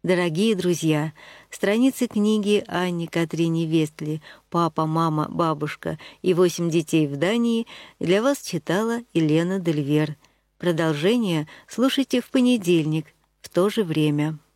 Дорогие друзья, страницы книги Анне Катрине Вестли «Папа, мама, бабушка и 8 детей в Дании» для вас читала Елена Дельвер. Продолжение слушайте в понедельник в то же время.